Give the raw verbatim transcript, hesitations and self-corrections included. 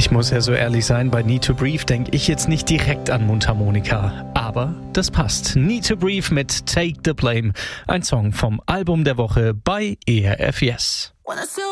Ich muss ja so ehrlich sein, bei Need to Breathe denke ich jetzt nicht direkt an Mundharmonika. Aber das passt. Need to Breathe mit Take the Blame. Ein Song vom Album der Woche bei E R F Yes.